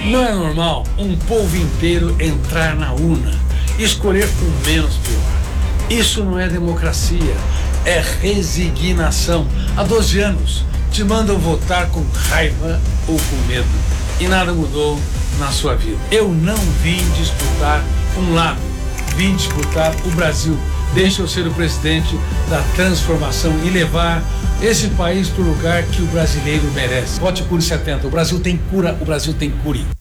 Não é normal um povo inteiro entrar na urna e escolher o menos pior. Isso não é democracia, é resignação. Há 12 anos te mandam votar com raiva ou com medo e nada mudou na sua vida. Eu não vim disputar um lado, vim disputar o Brasil. Deixa eu ser o presidente da transformação e levar esse país para o lugar que o brasileiro merece. Vote Cure 70. O Brasil tem cura, o Brasil tem cure.